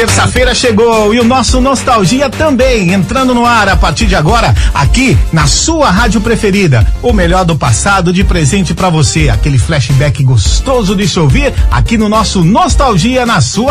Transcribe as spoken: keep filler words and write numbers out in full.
Terça-feira chegou e o nosso Nostalgia também, entrando no ar a partir de agora, aqui na sua rádio preferida. O melhor do passado de presente pra você, aquele flashback gostoso de se ouvir aqui no nosso Nostalgia na sua